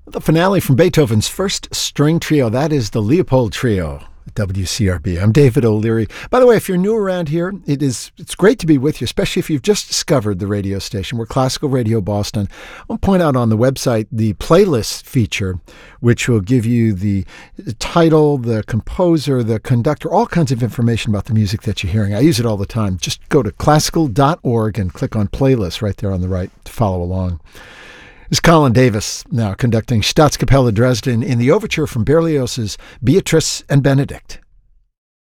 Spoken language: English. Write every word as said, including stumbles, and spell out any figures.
The finale from Beethoven's First String Trio. That is the Leopold Trio at W C R B. I'm David O'Leary. By the way, if you're new around here, it is it's great to be with you, especially if you've just discovered the radio station. We're Classical Radio Boston. I'll point out on the website the playlist feature, which will give you the title, the composer, the conductor, all kinds of information about the music that you're hearing. I use it all the time. Just go to classical dot org and click on playlists right there on the right to follow along. This is Colin Davis now conducting Staatskapelle Dresden in the overture from Berlioz's Beatrice and Benedict.